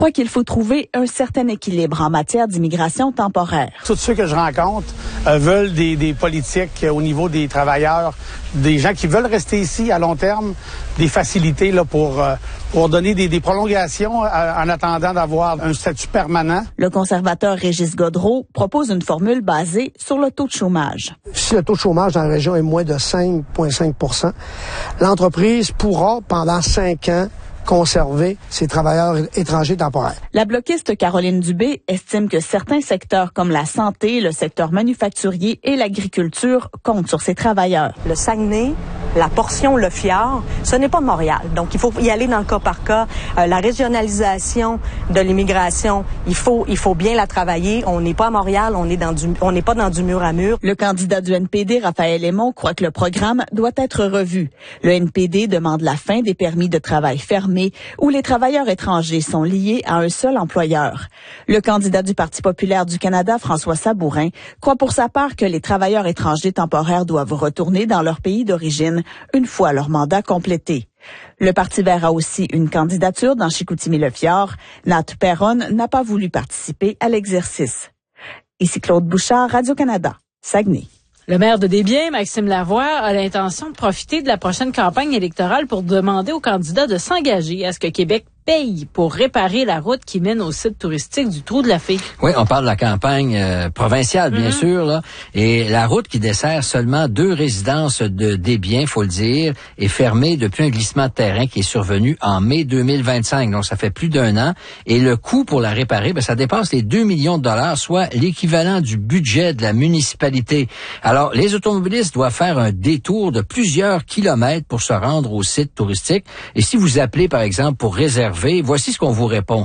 croit qu'il faut trouver un certain équilibre en matière d'immigration temporaire. Tous ceux que je rencontre veulent des politiques au niveau des travailleurs, des gens qui veulent rester ici à long terme, des facilités là, pour donner des prolongations en attendant d'avoir un statut permanent. Le conservateur Régis Godreau propose une formule basée sur le taux de chômage. Si le taux de chômage dans la région est moins de 5,5 %, l'entreprise pourra, pendant 5 ans, conserver ses travailleurs étrangers temporaires. La bloquiste Caroline Dubé estime que certains secteurs comme la santé, le secteur manufacturier et l'agriculture comptent sur ces travailleurs. Le Saguenay, la portion Le Fjord, ce n'est pas Montréal. Donc, il faut y aller dans le cas par cas. La régionalisation de l'immigration, il faut bien la travailler. On n'est pas à Montréal, on n'est pas dans du mur à mur. Le candidat du NPD, Raphaël Aymon, croit que le programme doit être revu. Le NPD demande la fin des permis de travail fermés où les travailleurs étrangers sont liés à un seul employeur. Le candidat du Parti populaire du Canada, François Sabourin, croit pour sa part que les travailleurs étrangers temporaires doivent retourner dans leur pays d'origine une fois leur mandat complété. Le Parti vert a aussi une candidature dans Chicoutimi-le-Fjord. Nat Perron n'a pas voulu participer à l'exercice. Ici Claude Bouchard, Radio-Canada, Saguenay. Le maire de Desbiens, Maxime Lavoie, a l'intention de profiter de la prochaine campagne électorale pour demander aux candidats de s'engager à ce que Québec paye pour réparer la route qui mène au site touristique du Trou de la Fée. Oui, on parle de la campagne provinciale, bien sûr, là. Et la route qui dessert seulement 2 résidences de Desbiens, faut le dire, est fermée depuis un glissement de terrain qui est survenu en mai 2025. Donc, ça fait plus d'1 an. Et le coût pour la réparer, ça dépasse les 2 millions de dollars, soit l'équivalent du budget de la municipalité. Alors, les automobilistes doivent faire un détour de plusieurs kilomètres pour se rendre au site touristique. Et si vous appelez, par exemple, pour réserver, voici ce qu'on vous répond.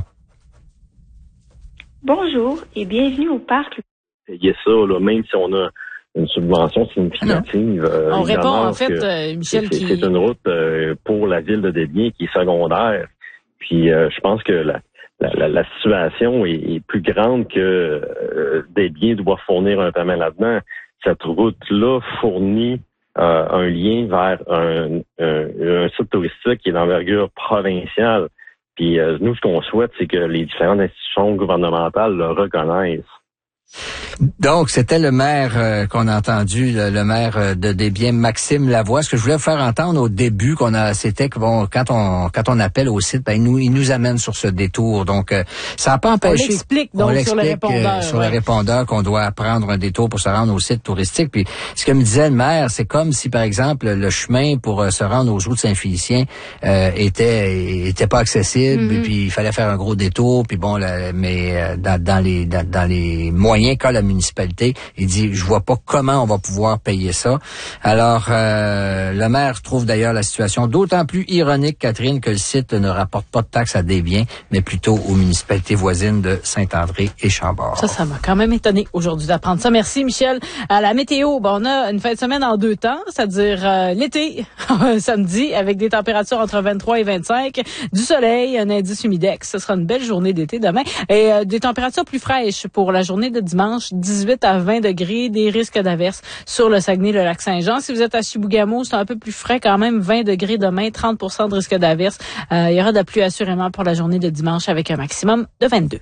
Bonjour et bienvenue au parc. Il y a ça, là, même si on a une subvention significative. On répond, en fait, Michel, c'est une route pour la ville de Desbiens qui est secondaire. Puis je pense que la situation est plus grande que Desbiens doit fournir un paiement là-dedans. Cette route-là fournit un lien vers un site touristique qui est d'envergure provinciale. Puis nous, ce qu'on souhaite, c'est que les différentes institutions gouvernementales le reconnaissent. Donc, c'était le maire qu'on a entendu, le maire de Desbiens, Maxime Lavoie. Ce que je voulais vous faire entendre au début, c'était que bon, quand on appelle au site, il nous amène sur ce détour. Donc, ça n'a pas empêché. On l'explique donc sur le répondeur. Sur le répondeur qu'on doit prendre un détour pour se rendre au site touristique. Puis, ce que me disait le maire, c'est comme si, par exemple, le chemin pour se rendre aux Joues de Saint-Félicien était pas accessible. Mm-hmm. Puis, il fallait faire un gros détour. Puis bon, mais dans les moyens qu'a la municipalité, il dit, je vois pas comment on va pouvoir payer ça. Alors, le maire trouve d'ailleurs la situation d'autant plus ironique, Catherine, que le site ne rapporte pas de taxes à Desbiens, mais plutôt aux municipalités voisines de Saint-André et Chambord. Ça m'a quand même étonné aujourd'hui d'apprendre ça. Merci, Michel. À la météo, on a une fin de semaine en 2 temps, c'est-à-dire l'été, samedi, avec des températures entre 23 et 25, du soleil, un indice humidex. Ce sera une belle journée d'été demain. Et des températures plus fraîches pour la journée de dimanche, 18 à 20 degrés, des risques d'averses sur le Saguenay, le lac Saint-Jean. Si vous êtes à Chibougamau, c'est un peu plus frais quand même, 20 degrés demain, 30 % de risque d'averses. Il y aura de la pluie assurément pour la journée de dimanche avec un maximum de 22.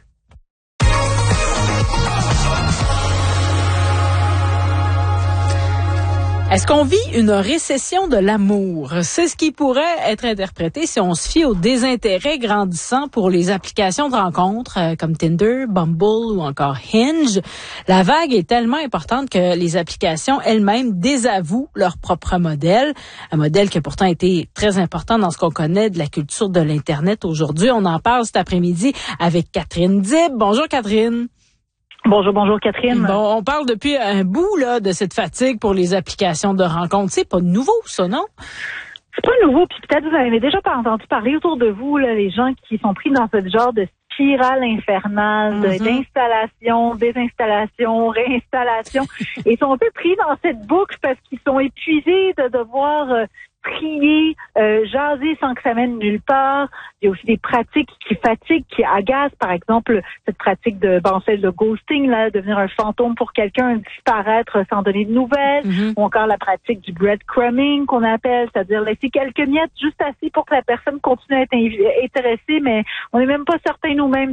Est-ce qu'on vit une récession de l'amour? C'est ce qui pourrait être interprété si on se fie au désintérêt grandissant pour les applications de rencontres comme Tinder, Bumble ou encore Hinge. La vague est tellement importante que les applications elles-mêmes désavouent leur propre modèle. Un modèle qui a pourtant été très important dans ce qu'on connaît de la culture de l'Internet aujourd'hui. On en parle cet après-midi avec Catherine Dib. Bonjour Catherine. Bonjour Catherine. Bon, on parle depuis un bout là de cette fatigue pour les applications de rencontres. C'est pas nouveau ça, non? C'est pas nouveau, puis peut-être vous avez déjà pas entendu parler autour de vous là, les gens qui sont pris dans ce genre de spirale infernale d'installation, désinstallation, réinstallation et sont un peu pris dans cette boucle parce qu'ils sont épuisés de devoir trier, jaser sans que ça mène nulle part. Il y a aussi des pratiques qui fatiguent, qui agacent. Par exemple, cette pratique celle de ghosting, là, devenir un fantôme pour quelqu'un, disparaître sans donner de nouvelles. Ou encore la pratique du breadcrumbing qu'on appelle, c'est-à-dire laisser quelques miettes juste assez pour que la personne continue à être intéressée, mais on n'est même pas certain nous-mêmes